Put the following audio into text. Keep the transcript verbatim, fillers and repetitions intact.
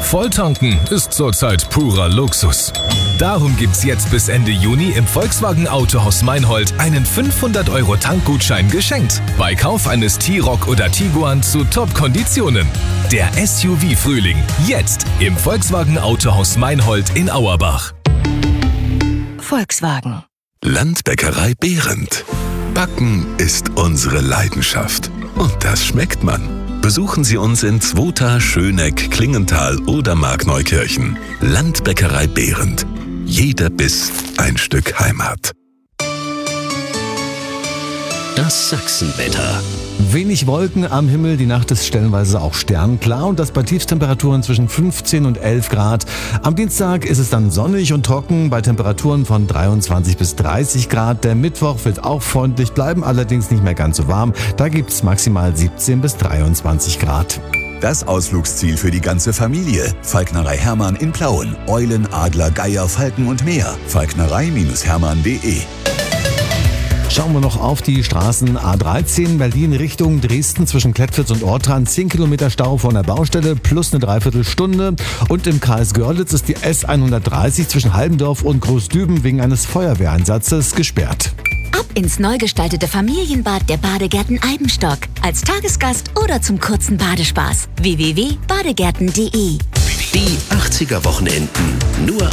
Volltanken ist zurzeit purer Luxus. Darum gibt's jetzt bis Ende Juni im Volkswagen Autohaus Meinhold einen fünfhundert Euro Tankgutschein geschenkt. Bei Kauf eines T-Roc oder Tiguan zu Top-Konditionen. Der S U V-Frühling. Jetzt im Volkswagen Autohaus Meinhold in Auerbach. Volkswagen. Landbäckerei Behrendt. Backen ist unsere Leidenschaft. Und das schmeckt man. Besuchen Sie uns in Zwota, Schöneck, Klingenthal oder Markneukirchen. Landbäckerei Behrendt. Jeder Biss ein Stück Heimat. Das Sachsenwetter. Wenig Wolken am Himmel, die Nacht ist stellenweise auch sternklar und das bei Tiefstemperaturen zwischen fünfzehn und elf Grad. Am Dienstag ist es dann sonnig und trocken bei Temperaturen von dreiundzwanzig bis dreißig Grad. Der Mittwoch wird auch freundlich bleiben, allerdings nicht mehr ganz so warm. Da gibt es maximal siebzehn bis dreiundzwanzig Grad. Das Ausflugsziel für die ganze Familie. Falknerei Hermann in Plauen. Eulen, Adler, Geier, Falken und mehr. falknerei Hermann punkt de. Schauen wir noch auf die Straßen. A dreizehn Berlin Richtung Dresden zwischen Klettwitz und Ortran. zehn Kilometer Stau von der Baustelle plus eine Dreiviertelstunde. Und im Kreis Görlitz ist die S hundertdreißig zwischen Halbendorf und Großdüben wegen eines Feuerwehreinsatzes gesperrt. Ab ins neu gestaltete Familienbad der Badegärten Eibenstock. Als Tagesgast oder zum kurzen Badespaß. w w w punkt badegärten punkt de. Die achtziger Wochenenden. Nur